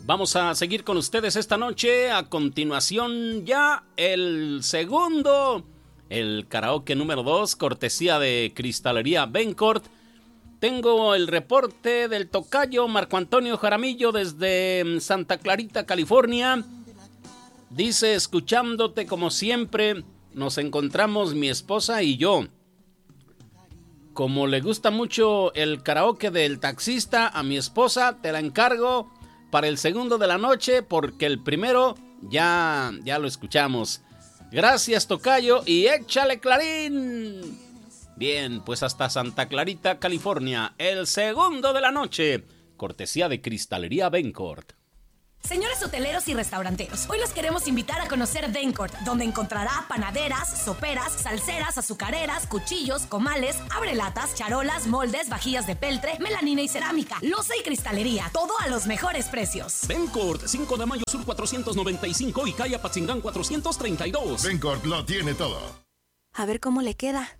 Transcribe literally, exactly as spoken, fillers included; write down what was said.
Vamos a seguir con ustedes esta noche. A continuación ya el segundo, el karaoke número dos, cortesía de Cristalería Bencourt. Tengo el reporte del tocayo Marco Antonio Jaramillo desde Santa Clarita, California. Dice, escuchándote como siempre, nos encontramos mi esposa y yo. Como le gusta mucho el karaoke del taxista, a mi esposa te la encargo para el segundo de la noche, porque el primero ya, ya lo escuchamos. Gracias, tocayo, y échale clarín. Bien, pues hasta Santa Clarita, California, el segundo de la noche, cortesía de Cristalería Bencourt. Señores hoteleros y restauranteros, hoy los queremos invitar a conocer Bencourt, donde encontrará panaderas, soperas, salseras, azucareras, cuchillos, comales, abrelatas, charolas, moldes, vajillas de peltre, melanina y cerámica, loza y cristalería, todo a los mejores precios. Bencourt, cinco de mayo Sur cuatrocientos noventa y cinco y calle Apatzingán cuatrocientos treinta y dos. Bencourt lo tiene todo. A ver cómo le queda.